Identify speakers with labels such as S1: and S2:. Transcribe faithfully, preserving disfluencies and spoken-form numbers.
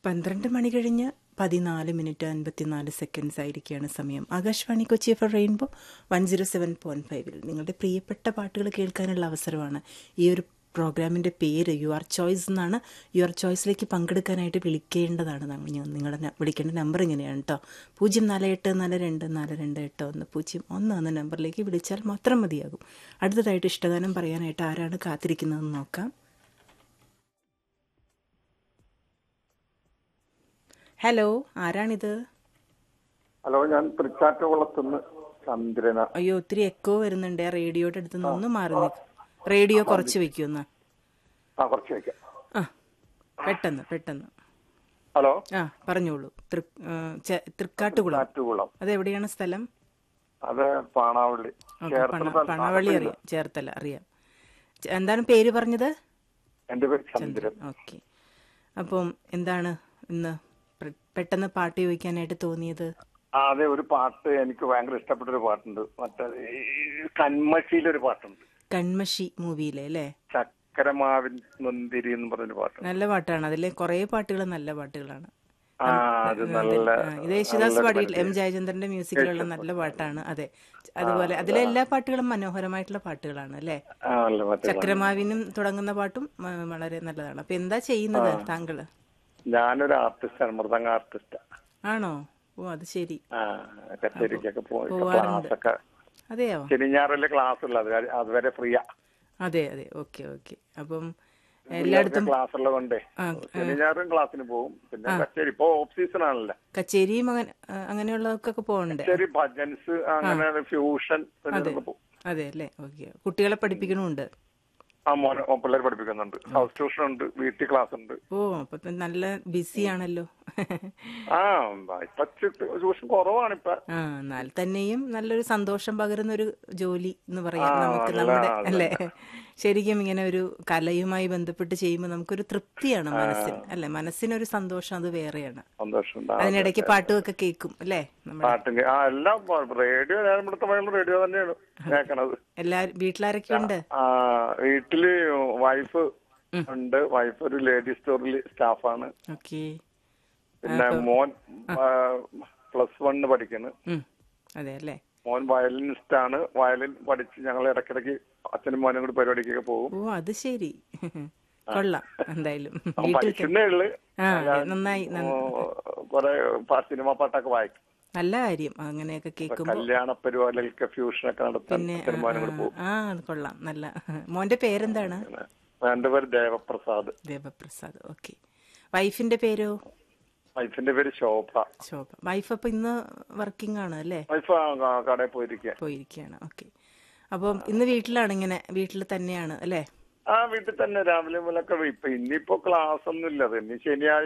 S1: പന്ത്രണ്ട് മണി കഴിഞ്ഞ് പതിനാല് മിനിറ്റ് അൻപത്തിനാല് സെക്കൻഡ്സ് ആയിരിക്കുകയാണ് സമയം. Akashvani Kochi F rainbow one zero seven point ഫൈവിൽ നിങ്ങളുടെ പ്രിയപ്പെട്ട പാട്ടുകൾ കേൾക്കാനുള്ള അവസരമാണ്. ഈ ഒരു പ്രോഗ്രാമിൻ്റെ പേര് യു ആർ ചോയ്സ് എന്നാണ്. You are ചോയ്സിലേക്ക് പങ്കെടുക്കാനായിട്ട് വിളിക്കേണ്ടതാണ്. ഞാൻ നിങ്ങളുടെ വിളിക്കേണ്ട നമ്പർ ഇങ്ങനെയാണ് കേട്ടോ. പൂജ്യം നാല് എട്ട് നാല് രണ്ട് നാല് രണ്ട് എട്ട് ഒന്ന് പൂജ്യം ഒന്ന് എന്ന നമ്പറിലേക്ക് വിളിച്ചാൽ മാത്രം മതിയാകും. അടുത്തതായിട്ട് ഇഷ്ടഗാനം പറയാനായിട്ട് ആരാണ് കാത്തിരിക്കുന്നതെന്ന് നോക്കാം. ഹലോ, ആരാണിത്?
S2: ഹലോ, ഞാൻ തൃക്കാറ്റുകുളത്തുനിന്ന് ചന്ദ്രന.
S1: അയ്യോ, ഒത്തിരി എക്കോ വരുന്നുണ്ട്. റേഡിയോയുടെ അടുത്ത് നിന്ന് ഒന്ന് മാറി നിൽക്കും. റേഡിയോ കുറച്ച് വെക്കുമെന്ന്.
S2: ആ കുറച്ച് വെക്കാം.
S1: ആ പെട്ടെന്ന് പെട്ടെന്ന്.
S2: ഹലോ,
S1: ആ പറഞ്ഞോളൂ. തൃക്കാട്ടുകുളം.
S2: തൃക്കാറ്റുകുളം
S1: അതെവിടെയാണ് സ്ഥലം?
S2: അത് പാണാവള്ളി.
S1: പണവള്ളി അറിയാം, ചേർത്തല അറിയാം. എന്താണ് പേര് പറഞ്ഞത്?
S2: എന്റെ പേര് ചന്ദ്രൻ.
S1: ഓക്കെ. അപ്പം എന്താണ് ഇന്ന് പെട്ടെന്ന് പാട്ട് ചോദിക്കാനായിട്ട് തോന്നിയത്?
S2: ആ അതെ, ഒരു പാട്ട് എനിക്ക് ഭയങ്കര ഇഷ്ടപ്പെട്ട ഒരു പാട്ടുണ്ട്. മറ്റേ കന്മഷിയിലൊരു പാട്ടുണ്ട്.
S1: കന്മഷി മൂവിയിലെ അല്ലേ?
S2: ചക്കരമാവിൻ മുന്തിരി എന്ന് പറഞ്ഞൊരു പാട്ട്.
S1: നല്ല പാട്ടാണ്. അതിലെ കുറെ പാട്ടുകൾ നല്ല പാട്ടുകളാണ്.
S2: ആ അത് നല്ല
S1: ഇത് യേശുദാസ് പാടിയിട്ടില്ല, എം ജയചന്ദ്രന്റെ മ്യൂസിക്കിലുള്ള നല്ല പാട്ടാണ്. അതെ, അതുപോലെ അതിലെ എല്ലാ പാട്ടുകളും മനോഹരമായിട്ടുള്ള പാട്ടുകളാണ് അല്ലേ? ചക്രമാവിനും തുടങ്ങുന്ന പാട്ടും വളരെ നല്ലതാണ്. അപ്പൊ എന്താ ചെയ്യുന്നത് താങ്കള്?
S2: ഞാനൊരു ആർട്ടിസ്റ്റാണ്, മൃദംഗ ആർട്ടിസ്റ്റ്.
S1: ആണോ? ഓ അത് ശരി.
S2: കച്ചേരിക്കൊക്കെ പോയി ക്ലാസ്സൊക്കെ.
S1: അതെയോ?
S2: ശനി ഞായറല്ലേ ക്ലാസ് ഉള്ളത്, അതുവരെ ഫ്രീയാ.
S1: അതെ അതെ, ഓക്കെ ഓക്കെ. അപ്പം എല്ലായിടത്തും
S2: ക്ലാസ് ഉള്ളതുകൊണ്ടേ ശനി ഞായറും ക്ലാസ്സിന് പോകും. പിന്നെ കച്ചേരി ഇപ്പൊ ഓഫ് സീസൺ ആണല്ലേ,
S1: കച്ചേരിയും അങ്ങനെയുള്ളതൊക്കെ പോകണ്ടേ?
S2: കച്ചേരി, ഭജൻസ്, അങ്ങനെ ഫ്യൂഷൻ പോകും.
S1: അതെ അല്ലേ? ഓക്കെ. കുട്ടികളെ പഠിപ്പിക്കണമുണ്ട്?
S2: ആ മോനെ പിള്ളേർ പഠിപ്പിക്കുന്നുണ്ട്. ഹൗസ് ട്യൂഷൻ ഉണ്ട്, വീട്ടിൽ ക്ലാസ് ഉണ്ട്.
S1: ഓ അപ്പൊ നല്ല ബിസി ആണല്ലോ.
S2: ആ ഇപ്പൊ ട്യൂഷൻ കുറവാണ് ഇപ്പൊ.
S1: ആ എന്നാൽ തന്നെയും നല്ലൊരു സന്തോഷം പകരുന്ന ഒരു ജോലി എന്ന് പറയാം നമുക്ക്. നമ്മുടെ അല്ലേ, ശരിക്കും ഇങ്ങനെ ഒരു കലയുമായി ബന്ധപ്പെട്ട് ചെയ്യുമ്പോൾ നമുക്കൊരു തൃപ്തിയാണ് മനസ്സിന് അല്ലെ? മനസ്സിനൊരു സന്തോഷം, അത് വേറെയാണ്. അതിനിടയ്ക്ക് പാട്ടുമൊക്കെ കേൾക്കും അല്ലേ?
S2: റേഡിയോ റേഡിയോ തന്നെയാണ് കേൾക്കണത്.
S1: എല്ലാരും വീട്ടിലാരൊക്കെ ഉണ്ട്?
S2: വീട്ടില് വൈഫ് ഉണ്ട്. വൈഫ് ഒരു ലേഡീസ് സ്റ്റോറിൽ സ്റ്റാഫാണ്.
S1: ഓക്കെ.
S2: പിന്നെ മോൻ പ്ലസ് വണ്ണ് പഠിക്കുന്നു.
S1: അതെ അല്ലേ?
S2: മോൻ വയലിനിസ്റ്റ് ആണ്. വയലിൻ പഠിച്ച് ഞങ്ങൾ ഇടയ്ക്കിടയ്ക്ക് അച്ഛനും മോനും കൂടി പരിപാടിക്കൊക്കെ പോകും.
S1: ഓ അത് ശരി, കൊള്ളാം. എന്തായാലും
S2: പഠിക്കുന്നേ ഉള്ളു.
S1: നന്നായി.
S2: കൊറേ സിനിമ പാട്ടൊക്കെ വായിക്കും.
S1: നല്ല കാര്യം. അങ്ങനെയൊക്കെ കേൾക്കുമ്പോൾ
S2: കല്യാണ പരിപാടികൾക്ക് ഫ്യൂഷനൊക്കെ നടത്താൻ പോകും.
S1: ആ അത് കൊള്ളാം. നല്ല. മോന്റെ പേരെന്താണ്?
S2: എന്റെ പേര് ദേവപ്രസാദ്.
S1: ദേവപ്രസാദ്, ഓക്കെ. വൈഫിന്റെ പേരോ?
S2: വൈഫിന്റെ പേര് ശോഭ.
S1: ശോഭ. വൈഫ് അപ്പൊ ഇന്ന് വർക്കിംഗ് ആണ് അല്ലേ?
S2: വൈഫ് കടയിൽ പോയിരിക്കുക
S1: പോയിരിക്കുകയാണ് ഓക്കെ. അപ്പം ഇന്ന് വീട്ടിലാണ്, ഇങ്ങനെ വീട്ടിൽ തന്നെയാണ് അല്ലേ?
S2: ആ വീട്ടിൽ തന്നെ. രാവിലെ മുതലൊക്കെ. ഇപ്പൊ ഇന്നിപ്പോ ക്ലാസ് ഒന്നും ഇല്ല. ഇനി ശനിയാഴ്ച